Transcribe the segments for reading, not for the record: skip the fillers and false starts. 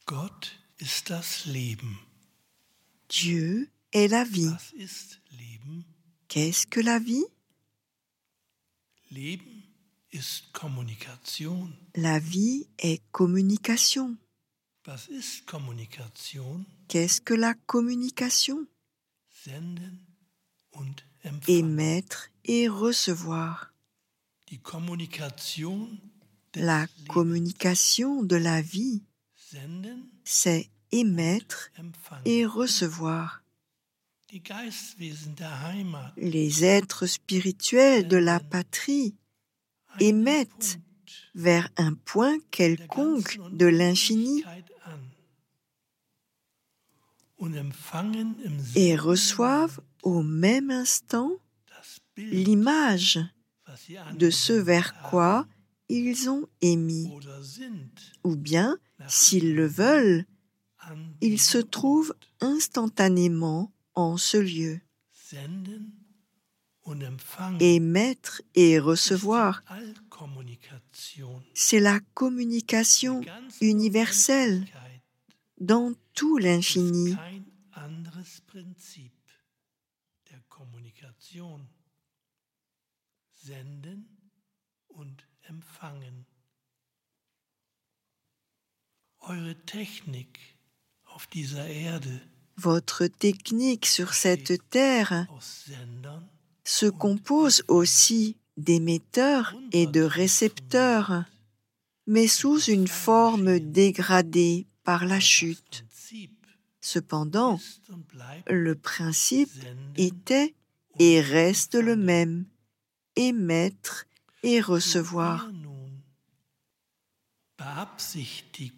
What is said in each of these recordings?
Gott ist das Leben. Dieu est la vie. Was ist Leben? Qu'est-ce que la vie? Leben ist Kommunikation. La vie est communication. Was ist Kommunikation? Qu'est-ce que la communication? Senden und empfangen. Émettre et recevoir. Die Kommunikation des La Lebens. communication de la vie, Senden, c'est émettre empfangen. et recevoir. Die Geistwesen der Heimat Les êtres spirituels de la patrie einen émettent Punkt vers un point der quelconque ganzen de l'infini Unendlichkeit an und empfangen im et selben reçoivent au même instant das Bild, l'image was sie de ce vers angewendet quoi haben ils ont émis. oder sind, Ou bien, nach s'ils le diesem veulent, an ils se diesem trouvent Ort. instantanément en ce lieu. Senden und empfangen Émettre et ist recevoir, die Allkommunikation c'est la der communication ganzen universelle Unendlichkeit. dans tout Es ist l'infini. kein anderes Prinzip der Kommunikation. Senden und empfangen. Eure Technik auf dieser Erde Votre technique sur cette terre aus Sendern se compose aussi d'émetteurs et de récepteurs, mais sous une forme dégradée par la das chute. Prinzip Cependant, ist und bleibt le principe Senden était et reste le même, émettre et recevoir. Ihr nun beabsichtigt,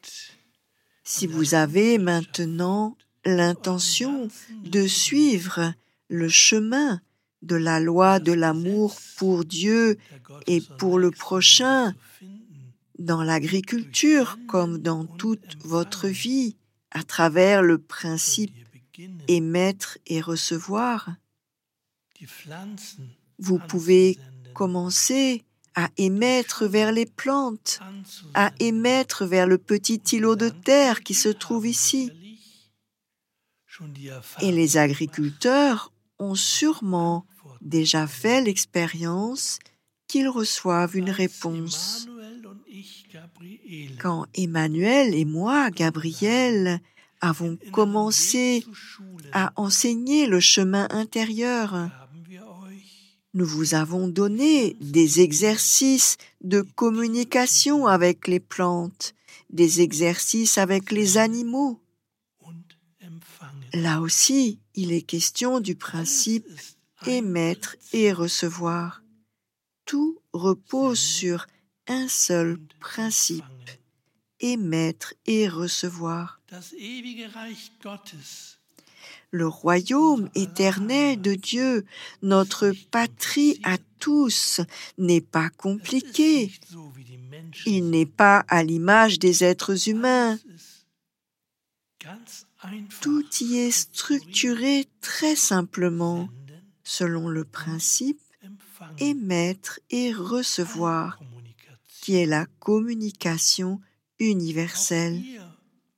Si vous avez maintenant l'intention de suivre le chemin de la loi de l'amour pour Dieu der et Gottes- und pour le Nächstenliebe prochain, zu finden, dans l'agriculture comme dans toute votre vie, à travers le principe könnt ihr beginnen, émettre et recevoir, die Pflanzen vous pouvez anzusenden, commencer à émettre vers les plantes, anzusenden. à émettre vers le petit îlot de terre qui se trouve ici. Sicherlich schon die Et Erfahrung les agriculteurs ont sûrement gemacht, déjà fait l'expérience qu'ils reçoivent une als réponse. Emanuel und ich, Gabriel, Quand Emmanuel et moi, Gabriel, avons den inneren commencé Weg zu schulen, à enseigner le chemin intérieur, haben wir euch nous vous avons donné des exercices de communication avec les plantes, des exercices avec les animaux. und empfangen. Là aussi, il est question du principe Alles ist ein émettre Prinzip. et recevoir. Tout repose sur un seul und principe, empfangen. émettre et recevoir. Das ewige Reich Gottes Le royaume éternel de Dieu, notre patrie à tous, n'est pas es ist compliqué. nicht so wie die Menschen Il sind. n'est pas à l'image des êtres humains. Alles ist ganz einfach. Tout y est structuré très simplement, Senden, selon le principe empfangen. émettre et recevoir, Kommunikation. qui est la communication universelle. Auch ihr,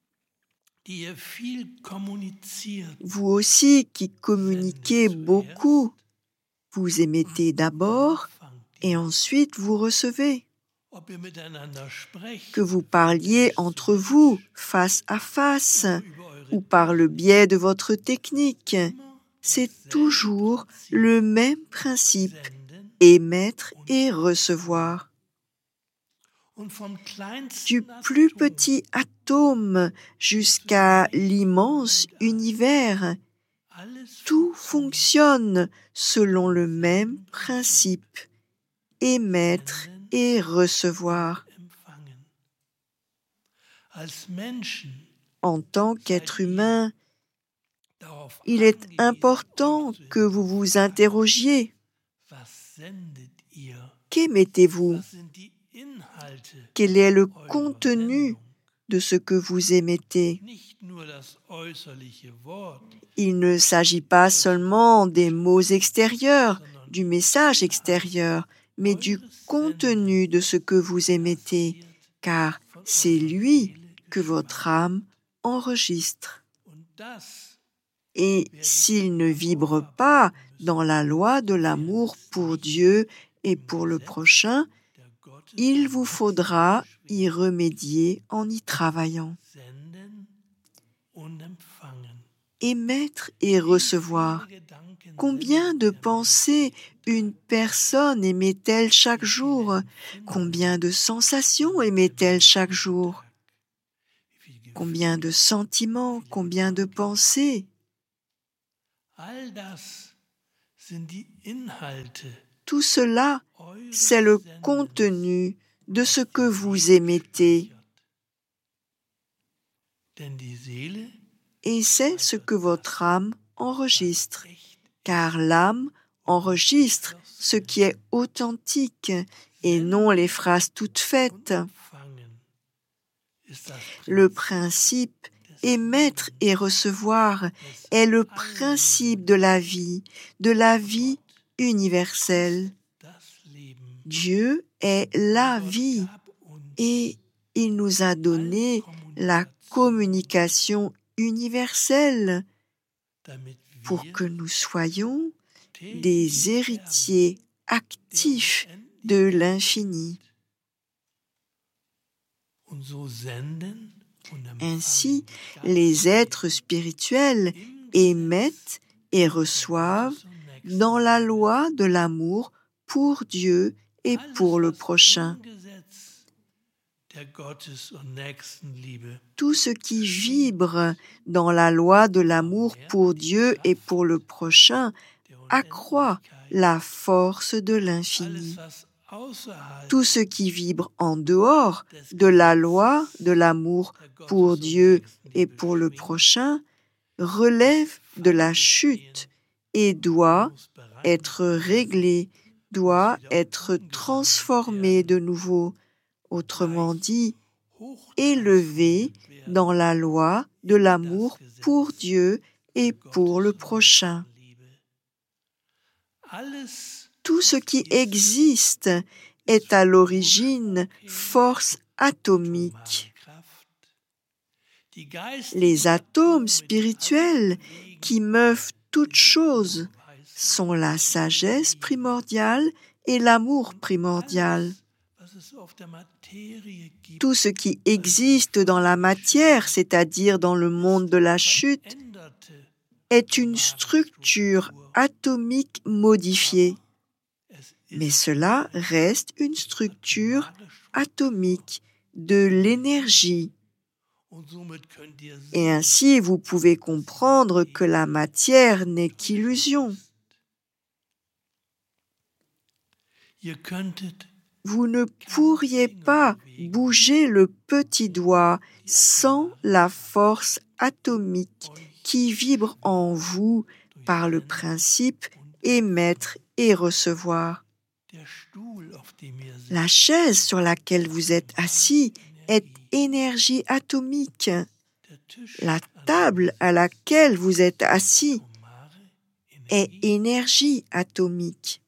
die ihr viel kommuniziert, Vous aussi qui communiquez beaucoup, vous émettez d'abord empfangt et ensuite vous recevez. ob ihr miteinander sprecht, Que vous parliez entre vous, face à face, über eure ou par le biais de votre technique, c'est toujours le même principe, Senden émettre et recevoir. und vom kleinsten Du plus Atom petit atome jusqu'à l'immense univers, alles tout fonctionne selon le même principe, émettre et recevoir. empfangen. Als Menschen En tant qu'être humain, darauf il est angewiesen, important euch zu que vous vous interrogiez. Was sendet ihr? Qu'émettez-vous? Was sind die Inhalte Quel est le eurer contenu Sendung? de ce que vous émettez? Nicht nur das äußerliche Wort, Il ne s'agit pas seulement des mots extérieurs, du message extérieur, mais du contenu de ce que vous émettez, car c'est lui que votre âme enregistre. Und das Et s'il ne vibre pas dans la loi de l'amour pour Dieu et pour le prochain, der Gottes il vous faudra y remédier en y travaillant. senden und empfangen. Émettre et recevoir. Viele Gedanken Combien de pensées une personne émet-elle chaque jour? Combien de sensations émet-elle chaque jour? wie viel Combien de sentiments, combien de pensées? All das sind die Inhalte Tout cela, eures c'est le Sendens. contenu de ce que vous émettez. Denn die Seele Et c'est ce que votre âme enregistre. echt Car l'âme enregistre ce qui est authentique et non les phrases toutes faites. empfangen ist das Le principe émettre et recevoir est le principe de la vie universelle. das Leben. Dieu est la vie Gab uns et il nous a donné la communication universelle damit pour wir que nous soyons täglich des héritiers actifs de l'infini. und so senden und Ainsi, empfangen les êtres spirituels émettent et reçoivent dans la loi de l'amour pour Dieu et pour le prochain. der Gottes- und Nächstenliebe Tout ce qui vibre dans la loi de l'amour pour Dieu et pour le prochain der accroît Unendlichkeit, la force de l'infini. alles was außerhalb Tout ce qui vibre en dehors de la loi de l'amour der Gottes- pour und Dieu et Nächstenliebe pour le schwingt, prochain relève de la chute et doit muss bereit être réglé, doit être transformé de nouveau, autrement dit, élevé dans la loi de l'amour pour Dieu et pour le prochain. Alles Tout ce qui existe est à l'origine force atomique. Kraft, die Geist Les atomes spirituels qui meuvent toutes choses sont la sagesse primordiale et l'amour primordial. was es auf der Materie gibt, Tout ce qui existe dans la matière, c'est-à-dire dans le monde de la chute, änderte est une structure atomique modifiée. es Mais cela reste une structure atomique de l'énergie. und somit könnt ihr Et ainsi, vous pouvez comprendre que la matière n'est qu'illusion. ihr könntet Vous ne pourriez pas bouger le petit doigt sans la force atomique qui vibre en vous par le principe émettre et recevoir. der Stuhl, auf dem ihr sitzt, La chaise sur laquelle vous êtes assis est énergie atomique. der Tisch, La table à laquelle vous êtes assis atomare est Energie, énergie atomique.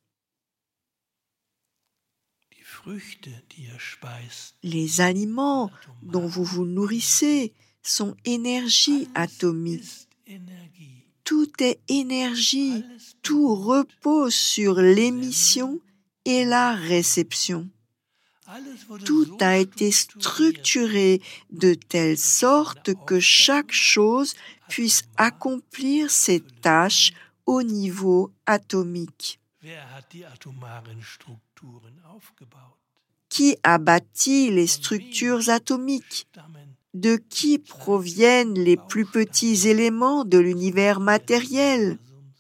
die Früchte, die ihr speist, Les aliments dont vous vous nourrissez sont énergie atomique. ist Energie. Tout est énergie, Alles tout repose sur l'émission et la réception. Alles wurde Tout so a été strukturiert, structuré de telle sorte que chaque chose puisse accomplir ses tâches au niveau atomique. wer hat die atomaren Strukturen aufgebaut? Qui a bâti les structures atomiques? Stammen De qui proviennent les plus petits éléments de l'univers matériel?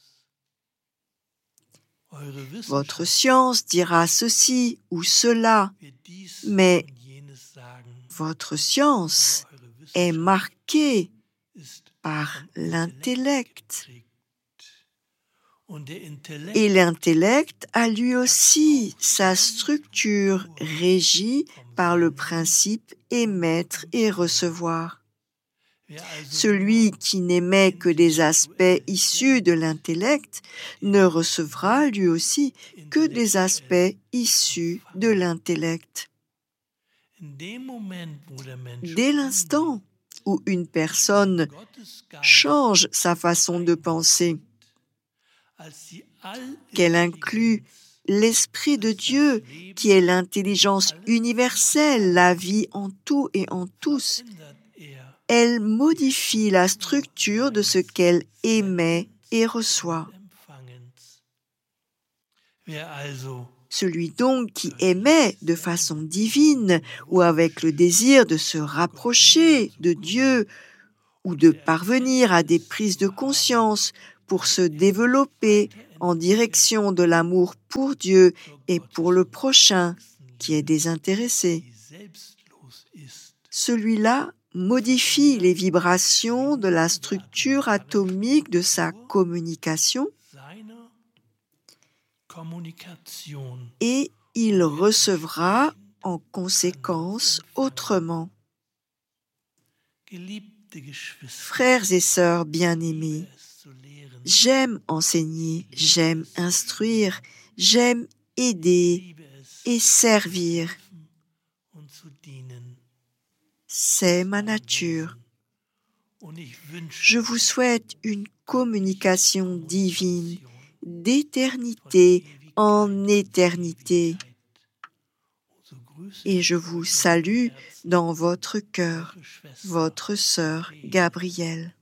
Eure Votre Wissenschaft science dira ceci ou cela, wird dies mais und jenes sagen. votre science Eure est Wissenschaft marquée ist par l'intellect. geprägt. Und der Intellekt Et l'intellect a lui aussi sa structure régie par le principe émettre et recevoir. wer also Celui qui n'émet que des aspects issus de l'intellect ne recevra lui aussi que des aspects issus de l'intellect. Dès l'instant où une personne change sa façon de penser, qu'elle inclut l'Esprit de Dieu, qui est l'intelligence universelle, la vie en tout et en tous, elle modifie la structure de ce qu'elle émet et reçoit. Celui donc qui émet de façon divine ou avec le désir de se rapprocher de Dieu ou de parvenir à des prises de conscience pour se développer en direction de l'amour pour Dieu et pour le prochain qui est désintéressé. Celui-là modifie les vibrations de la structure atomique de sa communication et il recevra en conséquence autrement. Frères et sœurs bien-aimés, j'aime enseigner, j'aime instruire, j'aime aider et servir. C'est ma nature. Je vous souhaite une communication divine, d'éternité en éternité. Et je vous salue dans votre cœur, votre sœur Gabrielle.